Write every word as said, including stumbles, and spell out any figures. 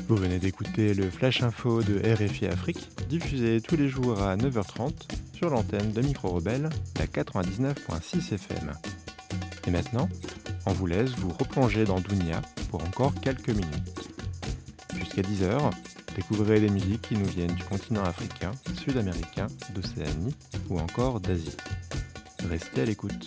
Vous venez d'écouter le Flash Info de R F I Afrique, diffusé tous les jours à neuf heures trente sur l'antenne de Micro Rebelle, la quatre-vingt-dix-neuf virgule six F M. Et maintenant, on vous laisse vous replonger dans Dounia pour encore quelques minutes. Jusqu'à dix heures, découvrez des musiques qui nous viennent du continent africain, sud-américain, d'Océanie ou encore d'Asie. Restez à l'écoute.